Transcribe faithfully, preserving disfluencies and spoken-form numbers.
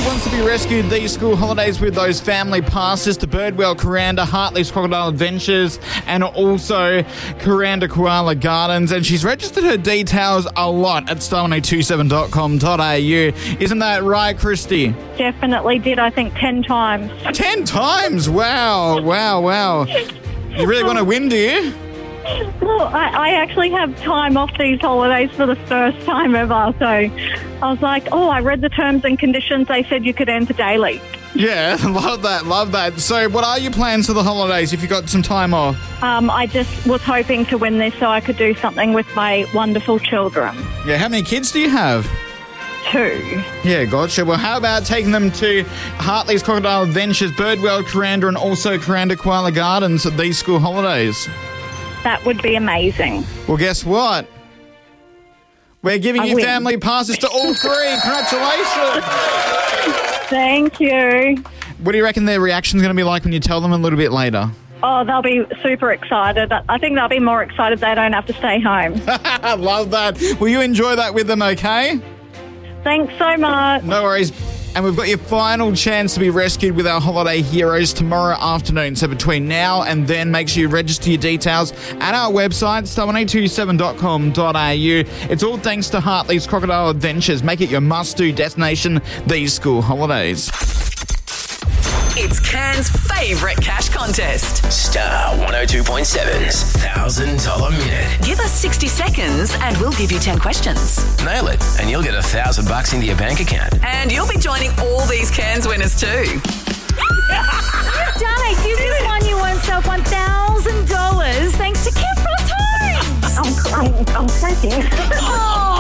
wants to be rescued these school holidays with those family passes to Birdwell, Kuranda, Hartley's Crocodile Adventures, and also Kuranda Koala Gardens. And she's registered her details a lot at star one oh two seven dot com dot a u. Isn't that right, Christy? Definitely did, I think, ten times. Ten times? Wow, wow, wow. You really want to win, do you? Well, I, I actually have time off these holidays for the first time ever, so I was like, oh, I read the terms and conditions. They said you could enter daily. Yeah, love that, love that. So what are your plans for the holidays if you got some time off? Um, I just was hoping to win this so I could do something with my wonderful children. Yeah, how many kids do you have? Two. Yeah, gotcha. Well, how about taking them to Hartley's Crocodile Adventures, Birdwell, Kuranda, and also Kuranda Koala Gardens at these school holidays? That would be amazing. Well, guess what? We're giving I you win. family passes to all three. Congratulations. Thank you. What do you reckon their reaction's going to be like when you tell them a little bit later? Oh, they'll be super excited. I think they'll be more excited they don't have to stay home. I love that. Will you enjoy that with them, okay? Thanks so much. No worries. And we've got your final chance to be rescued with our holiday heroes tomorrow afternoon. So between now and then, make sure you register your details at our website, star one oh two seven dot com dot a u. It's all thanks to Hartley's Crocodile Adventures. Make it your must-do destination these school holidays. It's Cairns' favourite cash contest. Star one oh two point seven's one thousand dollars minute. Give us sixty seconds and we'll give you ten questions. Nail it, and you'll get a thousand bucks into your bank account. And you'll be joining all these Cairns winners too. You've done it. You just won yourself one thousand dollars thanks to Kim Frost Homes. I'm, I'm, I'm thanking. Oh.